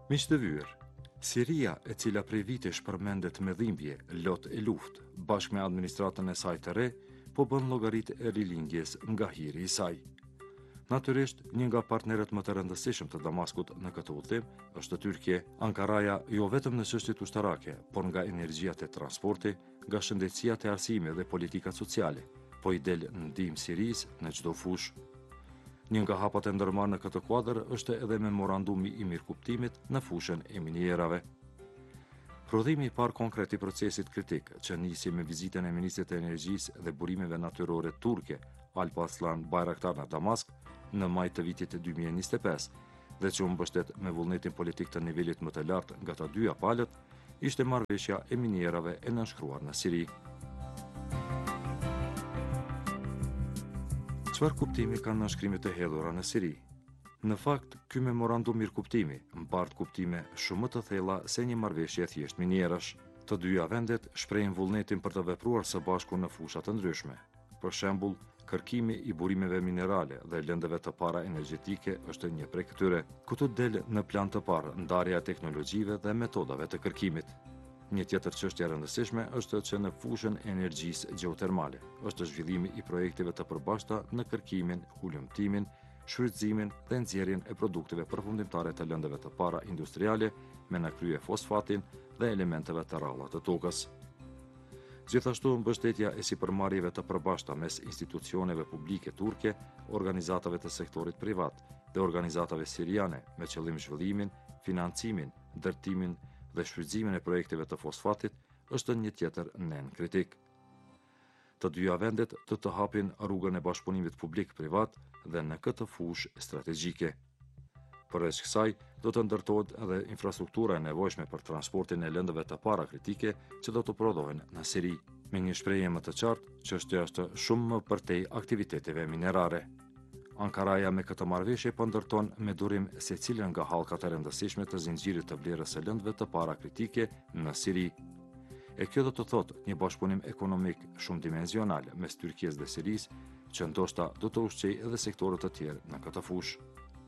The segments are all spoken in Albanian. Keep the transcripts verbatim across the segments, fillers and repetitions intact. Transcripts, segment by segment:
Miq të vyer, Siria, e cila prej vitesh përmendet me dhimbje, lot e luftë, bashkë me administratën e saj të re, po bën llogaritë e rilindjes nga hiri i saj. Natyrisht, një nga partnerët më të rëndësishëm të Damaskut në këtë udhëtim është Tyrkia. Ankaraja jo vetëm në çështjet ushtarake, por nga energjia te transporti, nga shëndetësia te arsimit dhe politikat sociale, po i del në ndihmë Sirisë në çdo fushë. Një nga hapat e ndërmarrë në këtë kuadër është edhe memorandumi i mirëkuptimit në fushën e minierave. Prodhimi i parë konkret i procesit kritik, që nisi me vizitën e ministrit të energjisë dhe burimeve natyrore turke, Alparslan Bayraktar në Damask, në maj të vitit dy mijë e njëzet e pesë, dhe që u mbështet me vullnetin politik të nivelit më të lartë nga të dyja palët, ishte marrëveshja e minierave e nënshkruar në Siri. Çfarë kuptimi kanë nënshkrimet e hedhura në Siri? Në fakt, ky memorandum mirëkuptimi mbart kuptime shumë më të thella se një marrëveshje thjesht minierash. Të dyja vendet shprehin vullnetin për të vepruar së bashku në fusha të ndryshme. Për shembull, kërkimi i burimeve minerale dhe lëndëve të para energjetike është një prej këtyre. Këtu del në plan të parë ndarja e teknologjive dhe metodave të kërkimit. Një tjetër çështje e rëndësishme është që në fushën e energjisë gjeotermale është zhvillimi i projekteve të përbashkëta në kërkimin, hulumtimin, shfrytëzimin dhe nxjerrjen e produkteve përfundimtare të lëndëve të para industriale me në krye fosfatin dhe elementeve të rralla të tokës. Gjithashtu, mbështetja e sipërmarrjeve të përbashkëta mes institucioneve publike turke, organizatave të sektorit privat dhe organizatave siriane me qëllim zhvillimin, financimin, ndërtimin dhe shfrytëzimin e projekteve të fosfatit është një tjetër nen kritik. Të dyja vendet të të hapin rrugën e bashkëpunimit publik-privat dhe në këtë fushë strategjike. Përveç kësaj, do të ndërtohet edhe infrastruktura e nevojshme për transportin e lëndëve të para kritike që do të prodhohen në Siri, me një shprehje më të qartë, çështja është shumë më përtej aktiviteteve minerare. Ankaraja me këtë marrëveshje po ndërton me durim secilën nga hallkat e rëndësishme të zinxhirit të vlerës së lëndëve të para kritike në Siri. E kjo do të thotë një bashkëpunim ekonomik shumë dimensional mes Turqisë dhe Sirisë, që ndoshta do të ushqejë edhe sektore të tjerë në këtë fushë.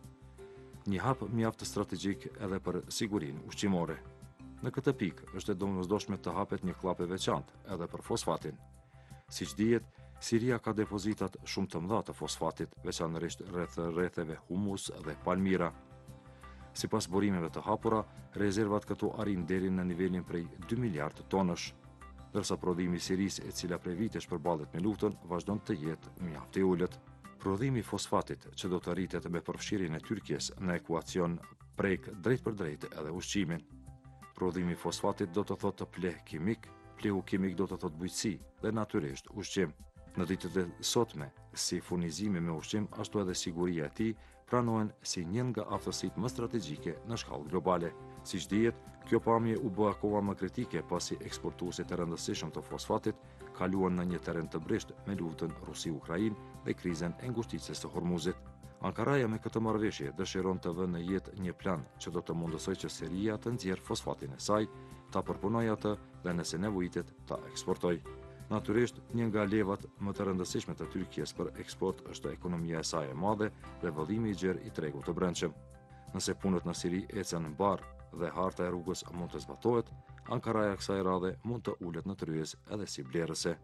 Një hap mjaft strategjik edhe për sigurinë ushqimore. Në këtë pikë është e domosdoshme të hapet një klap e veçantë edhe për fosfatin. Siç dihet, Siria ka depozitat shumë të mëdha të fosfatit, veçanërisht rreth rretheve humus dhe palmira. Sipas burimeve të hapura, rezervat këtu arrin deri në nivelin prej dy miliardë tonësh, ndërsa prodhimi i Sirisë, e cila prej vitesh përballet me luftën, vazhdon të jetë mjaft i ulët. Prodhimi i fosfatit, që do të rritet me përfshirjen e Turqisë në ekuacion, prek drejt për drejt edhe ushqimin. Prodhimi i fosfatit do të thotë pleh kimik, plehu kimik do të thotë bujqësi dhe natyrisht ushqim. Në ditët e sotme, si furnizimi me ushqim, ashtu edhe siguria e tij pranohen si një nga aftësitë më strategjike në shkallë globale. Siç dihet, kjo pamje u bë akoma më kritike pasi eksportuesit e rëndësishëm të fosfatit kaluan në një terren të brisht me luftën Rusi-Ukrainë dhe krizën e ngushticës së Hormuzit. Ankaraja me këtë marrëveshje dëshiron të vënë në jetë një plan që do të mundësojë që Siria të nxjerrë fosfatin e saj, ta përpunojë atë dhe nëse nevojitet ta eksportojë. Natyrisht, një nga levat më të rëndësishme të Turqisë për eksport është ekonomia e saj e madhe dhe vëllimi i gjerë i tregut të brendshëm. Nëse punët në Siri ecën mbar dhe harta e rrugës mund të zbatohet, Ankaraja kësaj radhe mund të ulet në tryez edhe si blerëse.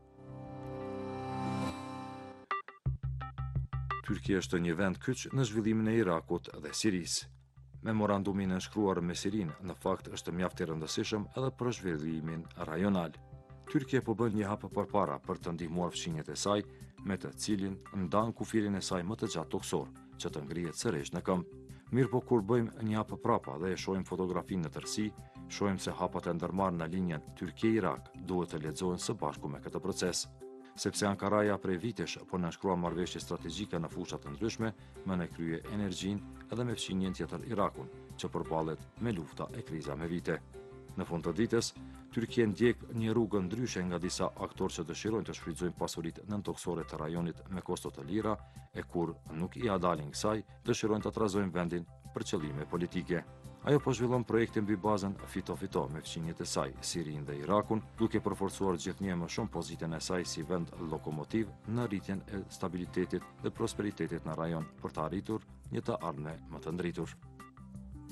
Turqia është një vend kyç në zhvillimin e Irakut dhe Sirisë. Memorandumi i nënshkruar me Sirinë në fakt është mjaft i rëndësishëm edhe për zhvillimin rajonal. Turqia po bën një hap përpara për të ndihmuar fshinjet e saj, me të cilin ndan kufirin e saj më të gjatë toksor, që të ngrihet sërish në këmbë. Mirë po kur bëjmë një hap prapa dhe e shohim fotografinë në tërësi, shohim se hapat e ndërmarrë në linjën Turqia-Irak duhet të lexohen së bashku me këtë proces. Sepse Ankaraja prej vitesh po nënshkruan marrëveshje strategjike në fusha të ndryshme, me në krye energjinë edhe me fshinjen tjetër Irakun, që përballet me lufta e kriza me vite. Në fund të ditës, Turqia ndjek një rrugë ndryshe nga disa aktorë që dëshirojnë të shfrytëzojnë pasuritë nëntoksore të rajonit me kosto të lira, e kur nuk i adalin kësaj, dëshirojnë të trazojnë vendin për qëllime politike. Ajo po zhvillon projekte mbi bazën fito-fito me fqinjet e saj, Sirinë dhe Irakun, duke përforcuar gjithnjë më shumë pozitën e saj si vend lokomotiv në rritjen e stabilitetit dhe prosperitetit në rajon për të arritur një të ardhme më të ndritur.